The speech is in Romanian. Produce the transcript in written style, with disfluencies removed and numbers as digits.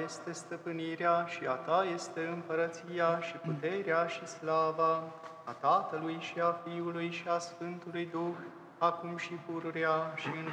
este stăpânirea și a Ta este împărăția și puterea și slava a Tatălui și a Fiului și a Sfântului Duh, acum și pururea și în